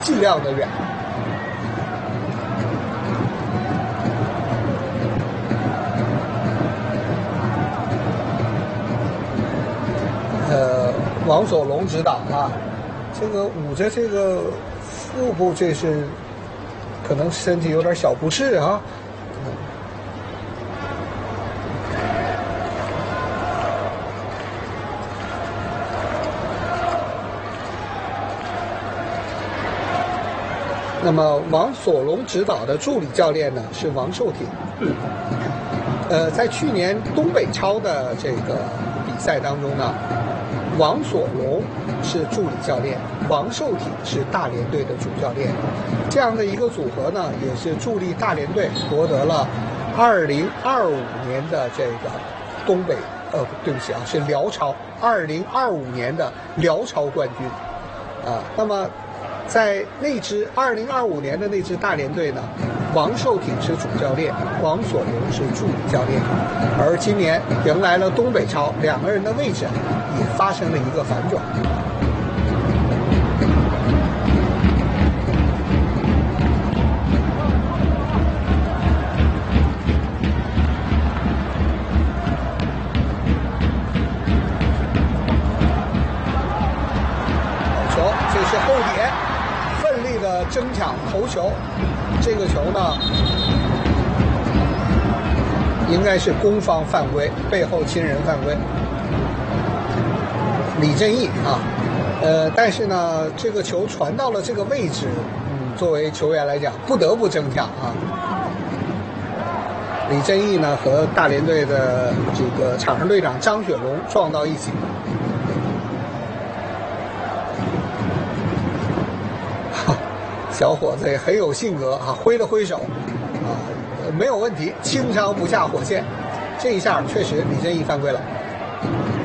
尽量的远。王索龙指导啊，这个捂着这个腹部，这是可能身体有点小不适啊。那么王索龙指导的助理教练呢是王寿挺。在去年东北超的这个比赛当中呢，王索龙是助理教练，王寿挺是大连队的主教练，这样的一个组合呢，也是助力大连队夺得了2025年的这个东北对不起啊，是辽超2025年的辽超冠军啊。那么在那支2025年的那支大连队呢，王寿挺是主教练，王索龙是助理教练。而今年迎来了东北超，两个人的位置也发生了一个反转。球，这是后点，奋力的争抢头球，这个球呢应该是攻方犯规，背后亲人犯规，李振义啊，但是呢，这个球传到了这个位置，作为球员来讲，不得不争抢啊。李振义呢和大连队的这个场上队长张雪龙撞到一起。小伙子也很有性格啊，挥了挥手啊，没有问题，轻伤不下火线。这一下确实李振义犯规了。